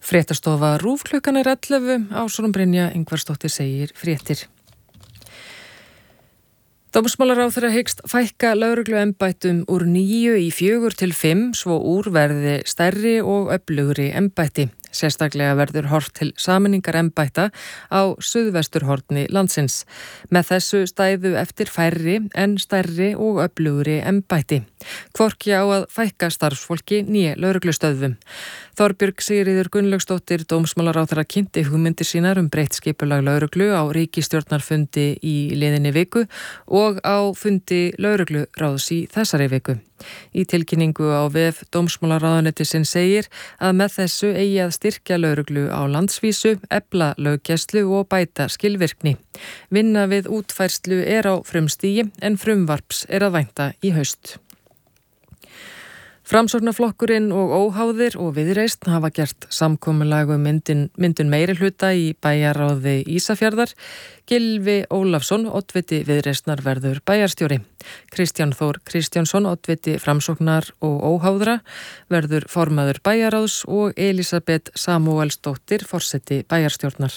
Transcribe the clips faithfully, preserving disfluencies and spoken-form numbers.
Fréttastofa RÚV klukkan er ellefu, Ásrún Brynja Ingvarsdóttir segir fréttir. Dómsmálaráðherra hyggst fækka lögregluembættum úr níu í fjögur til fimm svo úr verði stærri og öflugri embætti. Sérstaklega verður horft til sameiningar embætta á suðvesturhorni landsins. Með þessu stæðu eftir færri en stærri og öflugri embætti. Hvorki á að fækka starfsfólki né lögreglustöðvum. Þorbjörg Sigríður Gunnlaugsdóttir dómsmálaráðherra kynnti hugmyndir sínar um breytt skipulag lögreglu á ríkisstjórnarfundi í liðinni viku og á fundi lögregluráðs í þessari viku. Í tilkynningu á vef dómsmálaráðuneytisins segir að með þessu eigi að styrkja lögreglu á landsvísu, efla löggæslu og bæta skilvirkni. Vinna við útfærslu er á frumstigi en frumvarps er að vænta í haust. Framsóknarflokkurinn og óháðir og Viðreisn hafa gert samkomulag um myndin, myndun meirihluta í bæjarráði Ísafjarðar. Gylfi Ólafsson, oddviti Viðreisnar verður bæjarstjóri. Kristján Þór Kristjánsson, oddviti Framsóknar og óháðra, verður formaður bæjarráðs og Elísabet Samúelsdóttir forseti bæjarstjórnar.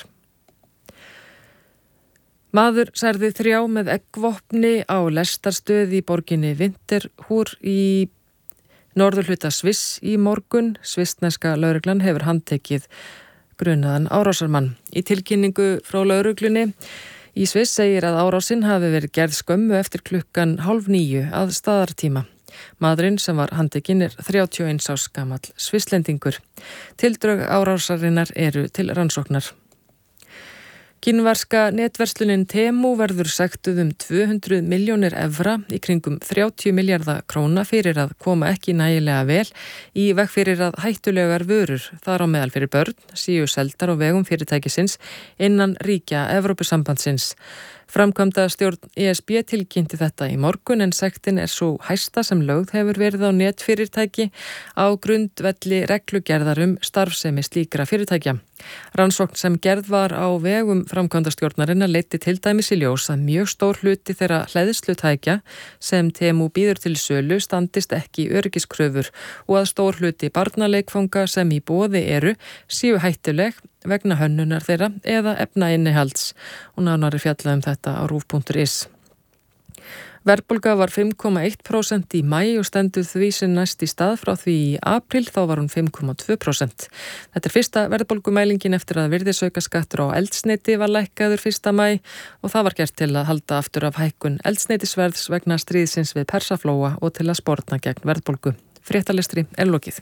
Maður særði þrjá með eggvopni á lestarstöð í borginni Winterthur í norðurhluta Sviss í morgun. Svissneska lögreglan hefur handtekið grunaðan árásarmann. Í tilkynningu frá lögreglunni í Sviss segir að árásinn hafi verið gerð skömmu eftir klukkan hálf níu að staðartíma. Maðurinn sem var handtekinn er þrjátíu og eins árs gamall svisslendingur. Tildrög árásarinnar eru til rannsóknar. Kínverska netverslunin Temu verður sektuð um tvö hundruð milljónir evra í kringum þrjátíu milljarða króna fyrir að koma ekki nægilega vel í veg fyrir að hættulegar vörur, þar á meðal fyrir börn, séu seldar á vegum fyrirtækisins innan ríkja Evrópusambandsins. Framkvæmda stjórn E S B tilkynnti þetta í morgun en sektin er svo hæsta sem lögð hefur verið á netfyrirtæki á grundvelli reglugerðar um starfsemi slíkra fyrirtækja. Rannsókn sem gerð var á vegum framkvæmdastjórnarinnar leiddi til dæmis í ljós að mjög stór hluti þeirra hleðslutækja sem Temu býður til sölu standist ekki öryggiskröfur og að stór hluti barnaleikfanga sem í boði eru séu hættuleg vegna hönnunar þeirra eða efnainnihalds og nánari fjallað um þetta á rúv punktur is. Verðbólga var fimm komma eitt prósent í maí og stendur því sem næst í stað frá því í apríl, þá var hún fimm komma tvö prósent. Þetta er fyrsta verðbólgumælingin eftir að virðisaukaskattur á eldsneyti var lækkaður fyrsta maí og það var gert til að halda aftur af hækkun eldsneytisverðs vegna stríðsins við Persaflóa og til að sporna gegn verðbólgu. Fréttalestri er lokið.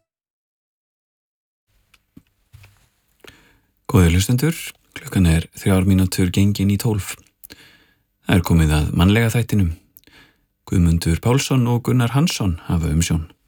Góðir hlustendur, klukkan er þrjár mínútur gengin í tólf. Það er komið að mannlega þættinum. Guðmundur Pálsson og Gunnar Hansson hafa umsjón.